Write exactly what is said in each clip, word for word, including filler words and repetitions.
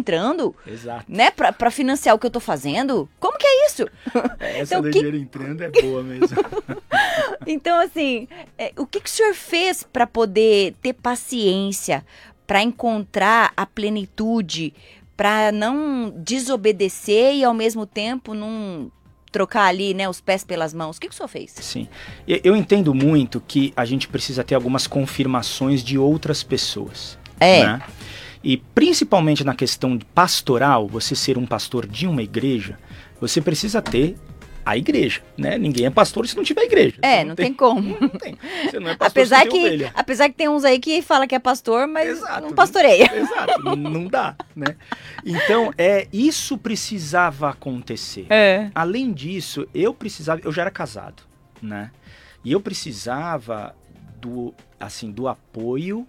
entrando? Exato. Né? Pra, pra financiar o que eu tô fazendo? Como que é isso? Essa então, do que... dinheiro entrando é boa mesmo. Então, assim, é, o que, que o senhor fez para poder ter paciência, para encontrar a plenitude, para não desobedecer e, ao mesmo tempo, não trocar ali, né, os pés pelas mãos? O que, que o senhor fez? Sim. Eu entendo muito que a gente precisa ter algumas confirmações de outras pessoas. É. Né? E principalmente na questão pastoral, você ser um pastor de uma igreja, você precisa ter a igreja, né? Ninguém é pastor se não tiver igreja. É, não, não tem, tem como. Não tem. Você não é pastor apesar se não tem que, ovelha. apesar que tem uns aí que fala que é pastor, mas Exato, não pastoreia. Exato, não, não dá, né? Então, é, isso precisava acontecer. É. Além disso, eu precisava, eu já era casado, né? E eu precisava do, assim, do apoio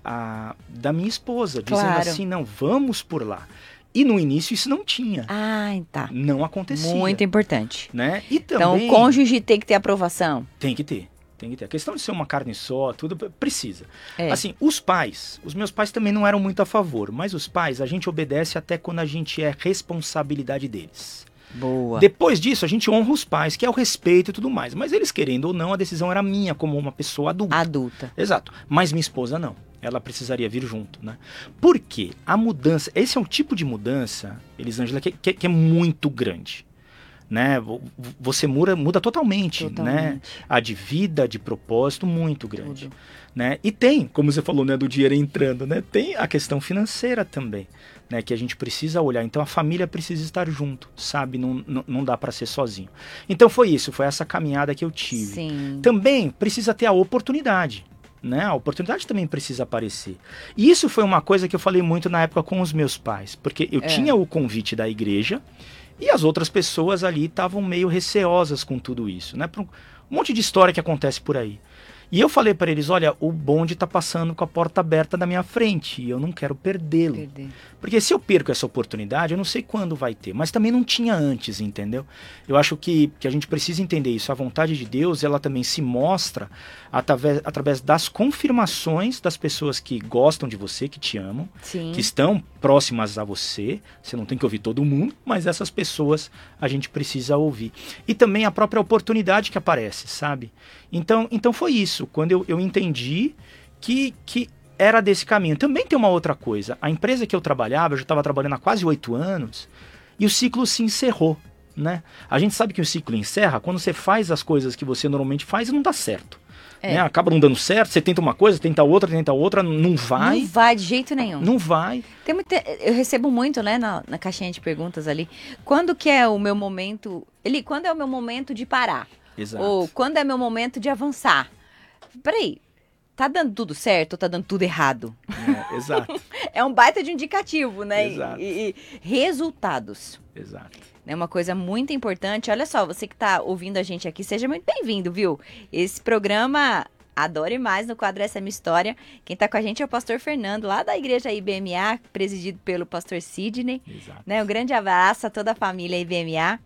a, da minha esposa, dizendo Claro. assim, não, vamos por lá. E no início isso não tinha. Ah, tá. Não acontecia. Muito importante. Né? E Então, também, o cônjuge tem que ter aprovação. Tem que ter. Tem que ter. A questão de ser uma carne só, tudo precisa. É. Assim, os pais, os meus pais também não eram muito a favor, mas os pais, a gente obedece até quando a gente é responsabilidade deles. Boa. Depois disso, a gente honra os pais, que é o respeito e tudo mais. Mas eles querendo ou não, a decisão era minha como uma pessoa adulta. Adulta. Exato. Mas minha esposa não. Ela precisaria vir junto, né? Por quê? A mudança, esse é um tipo de mudança, Elisângela, que, que, que é muito grande. Né? Você muda, muda totalmente, totalmente, né? A de vida, de propósito, muito grande. Tudo. Né? E tem, como você falou, né, do dinheiro entrando, né? Tem a questão financeira também, né? Que a gente precisa olhar. Então a família precisa estar junto, sabe? Não, não, não dá para ser sozinho. Então foi isso, foi essa caminhada que eu tive. Sim. Também precisa ter a oportunidade. Né? A oportunidade também precisa aparecer. E isso foi uma coisa que eu falei muito na época com os meus pais, porque eu é. tinha o convite da igreja e as outras pessoas ali estavam meio receosas com tudo isso, né? Por um monte de história que acontece por aí. E eu falei para eles, olha, o bonde está passando com a porta aberta na minha frente e eu não quero perdê-lo. Perder. Porque se eu perco essa oportunidade, eu não sei quando vai ter, mas também não tinha antes, entendeu? Eu acho que, que a gente precisa entender isso. A vontade de Deus, ela também se mostra através, através das confirmações das pessoas que gostam de você, que te amam, Sim. que estão próximas a você. Você não tem que ouvir todo mundo, mas essas pessoas a gente precisa ouvir. E também a própria oportunidade que aparece, sabe? Então, então foi isso. Quando eu, eu entendi que... que era desse caminho. Também tem uma outra coisa. A empresa que eu trabalhava, eu já estava trabalhando há quase oito anos, e o ciclo se encerrou, né? A gente sabe que o ciclo encerra quando você faz as coisas que você normalmente faz e não dá certo. É. Né? Acaba não dando certo, você tenta uma coisa, tenta outra, tenta outra, não vai. Não vai de jeito nenhum. Não vai. Tem muita, eu recebo muito, né, na, na caixinha de perguntas ali. Quando que é o meu momento... Ele, quando é o meu momento de parar? Exato. Ou quando é meu momento de avançar? Peraí. Tá dando tudo certo ou tá dando tudo errado? É, exato. É um baita de indicativo, né? Exato. E, e resultados. Exato. É uma coisa muito importante. Olha só, você que tá ouvindo a gente aqui, seja muito bem-vindo, viu? Esse programa Adore Mais, no quadro Essa é Minha História. Quem tá com a gente é o pastor Fernando, lá da igreja I B M A, presidido pelo pastor Sidney. Exato. Né? Um grande abraço a toda a família I B M A.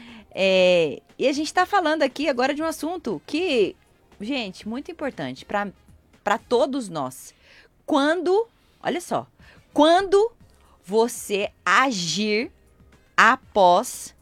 É, e a gente tá falando aqui agora de um assunto que, gente, muito importante para para todos nós. Quando, olha só, quando você agir após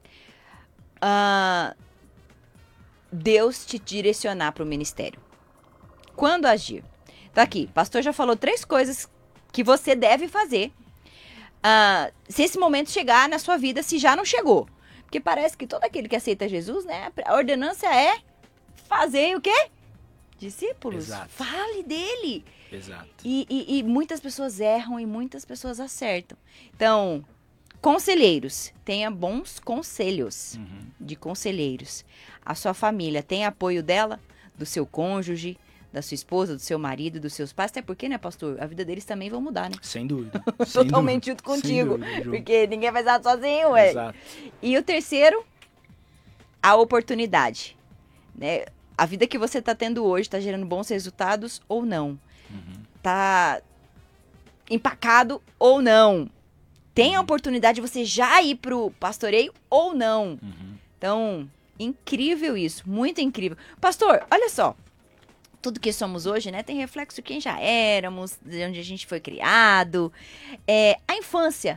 uh, Deus te direcionar para o ministério. Quando agir? Então aqui, o pastor já falou três coisas que você deve fazer uh, se esse momento chegar na sua vida, se já não chegou. Porque parece que todo aquele que aceita Jesus, né, a ordenança é fazer o quê? Discípulos, Exato. Fale dele. Exato. E, e, e muitas pessoas erram e muitas pessoas acertam. Então, conselheiros, tenha bons conselhos Uhum. de conselheiros. A sua família tem apoio dela, do seu cônjuge, da sua esposa, do seu marido, dos seus pais. Até porque, né, pastor? A vida deles também vão mudar, né? Sem dúvida. Sem Totalmente dúvida. junto contigo. Sem dúvida, Porque ninguém vai estar sozinho, ué. Exato. E o terceiro, a oportunidade, né? A vida que você está tendo hoje está gerando bons resultados ou não? Uhum. Tá empacado ou não? Tem a oportunidade de você já ir pro pastoreio ou não? Uhum. Então, incrível isso, muito incrível. Pastor, olha só, tudo que somos hoje, né, tem reflexo de quem já éramos, de onde a gente foi criado. É, a infância